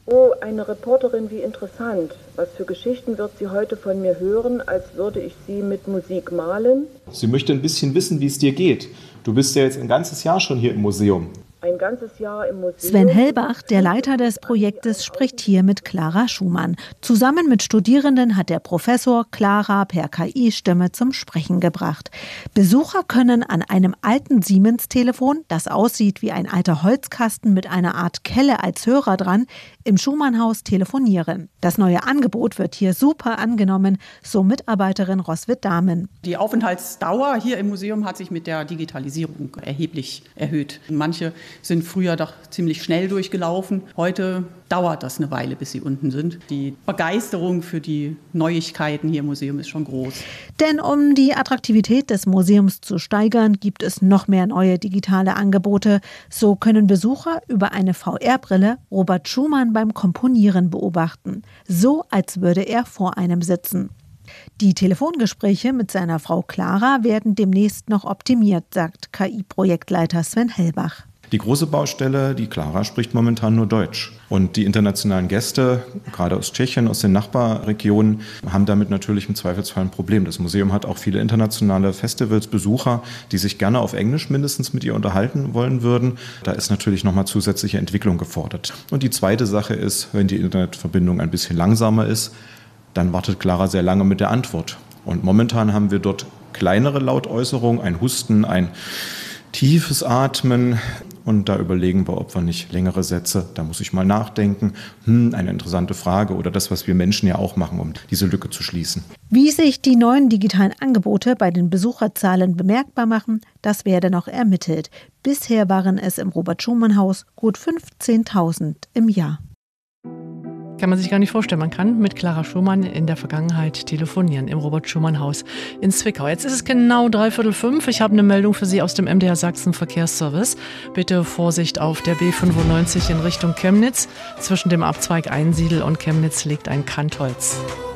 Oh, eine Reporterin, wie interessant. Was für Geschichten wird sie heute von mir hören, als würde ich sie mit Musik malen? Sie möchte ein bisschen wissen, wie es dir geht. Du bist ja jetzt ein ganzes Jahr schon hier im Museum. Ein ganzes Jahr im Museum. Sven Hellbach, der Leiter des Projektes, spricht hier mit Clara Schumann. Zusammen mit Studierenden hat der Professor Clara per KI-Stimme zum Sprechen gebracht. Besucher können an einem alten Siemens-Telefon, das aussieht wie ein alter Holzkasten mit einer Art Kelle als Hörer dran, im Schumannhaus telefonieren. Das neue Angebot wird hier super angenommen, so Mitarbeiterin Roswitha Dahmen. Die Aufenthaltsdauer hier im Museum hat sich mit der Digitalisierung erheblich erhöht. Manche sind früher doch ziemlich schnell durchgelaufen. Heute dauert das eine Weile, bis sie unten sind. Die Begeisterung für die Neuigkeiten hier im Museum ist schon groß. Denn um die Attraktivität des Museums zu steigern, gibt es noch mehr neue digitale Angebote. So können Besucher über eine VR-Brille Robert Schumann beim Komponieren beobachten. So, als würde er vor einem sitzen. Die Telefongespräche mit seiner Frau Clara werden demnächst noch optimiert, sagt KI-Projektleiter Sven Hellbach. Die große Baustelle, die Clara spricht momentan nur Deutsch. Und die internationalen Gäste, gerade aus Tschechien, aus den Nachbarregionen, haben damit natürlich im Zweifelsfall ein Problem. Das Museum hat auch viele internationale Festivalsbesucher, die sich gerne auf Englisch mindestens mit ihr unterhalten wollen würden. Da ist natürlich nochmal zusätzliche Entwicklung gefordert. Und die zweite Sache ist, wenn die Internetverbindung ein bisschen langsamer ist, dann wartet Clara sehr lange mit der Antwort. Und momentan haben wir dort kleinere Lautäußerungen, ein Husten, ein tiefes Atmen. Und da überlegen wir, ob wir nicht längere Sätze, da muss ich mal nachdenken, eine interessante Frage oder das, was wir Menschen ja auch machen, um diese Lücke zu schließen. Wie sich die neuen digitalen Angebote bei den Besucherzahlen bemerkbar machen, das werde noch ermittelt. Bisher waren es im Robert-Schumann-Haus gut 15.000 im Jahr. Kann man sich gar nicht vorstellen. Man kann mit Clara Schumann in der Vergangenheit telefonieren im Robert-Schumann-Haus in Zwickau. Jetzt ist es genau 5:45. Ich habe eine Meldung für Sie aus dem MDR Sachsen Verkehrsservice. Bitte Vorsicht auf der B95 in Richtung Chemnitz. Zwischen dem Abzweig Einsiedel und Chemnitz liegt ein Kantholz.